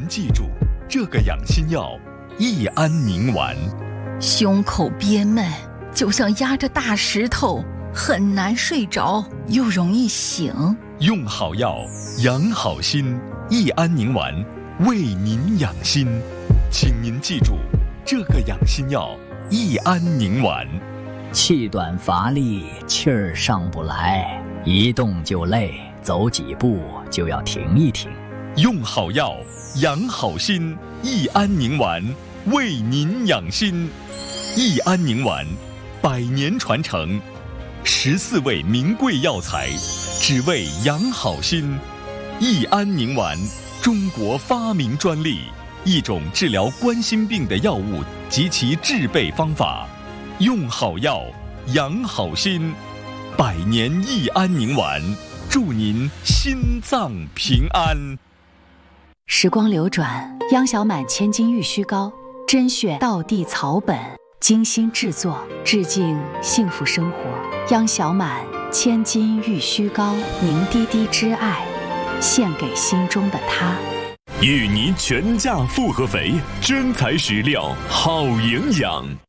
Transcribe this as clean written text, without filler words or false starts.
记住，这个养心药益安宁丸。 胸口憋闷，就像压着大石头，很难睡着，又容易醒。 用好药，养好心，益安宁丸为您养心。请您记住，这个养心药益安宁丸。 气短乏力，气儿上不来，一动就累，走几步就要停一停。 用好药，养好心，益安宁丸为您养心。益安宁丸100年传承，14味名贵药材，只为养好心。益安宁丸，中国发明专利，一种治疗冠心病的药物及其制备方法。用好药，养好心，100年益安宁丸，祝您心脏平安。 时光流转，央小满千金玉虚膏，甄选道地草本，精心制作，致敬幸福生活。央小满千金玉虚膏，凝滴滴之爱，献给心中的他。 芋泥全价复合肥，真材实料，好营养。